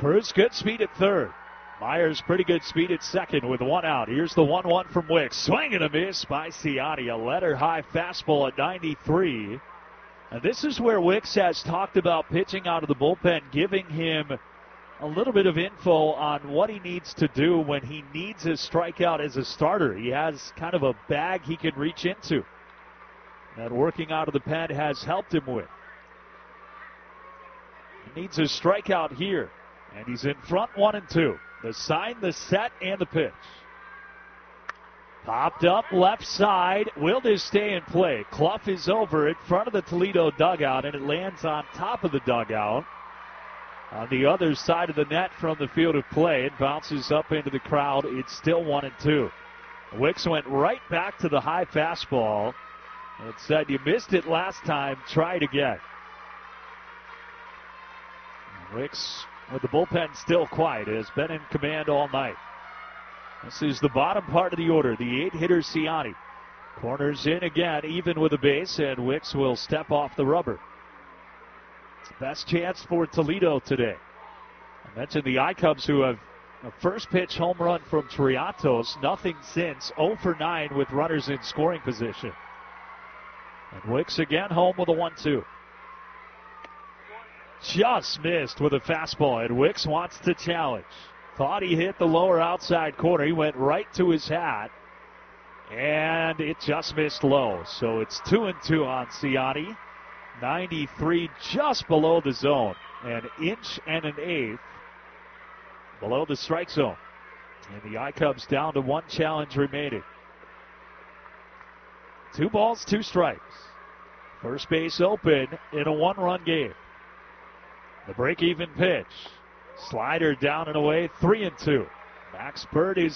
Cruz good speed at third. Myers pretty good speed at second with one out. Here's the 1-1 from Wicks. Swing and a miss by Ciani. A letter high fastball at 93. And this is where Wicks has talked about pitching out of the bullpen, giving him a little bit of info on what he needs to do when he needs a strikeout as a starter. He has kind of a bag he can reach into. And working out of the pen has helped him with. He needs a strikeout here. And he's in front 1-2. The sign, the set, and the pitch. Popped up left side. Will this stay in play? Clough is over in front of the Toledo dugout, and it lands on top of the dugout. On the other side of the net from the field of play, it bounces up into the crowd. It's still 1-2. Wicks went right back to the high fastball and said, "You missed it last time. Try it again." Wicks, with the bullpen still quiet, has been in command all night. This is the bottom part of the order. The 8-hitter Ciani corners in again, even with a base, and Wicks will step off the rubber. Best chance for Toledo today. I mentioned the I-Cubs, who have a first pitch home run from Triatos. Nothing since. 0 for 9 with runners in scoring position. And Wicks again home with a 1-2. Just missed with a fastball, and Wicks wants to challenge. Thought he hit the lower outside corner. He went right to his hat, and it just missed low. So it's 2-2 on Ciani. 93 just below the zone. An inch and an eighth below the strike zone. And the I-Cubs down to one challenge remaining. 2 balls, 2 strikes. First base open in a 1-run game. The break-even pitch. Slider down and away, 3-2. Max Bird is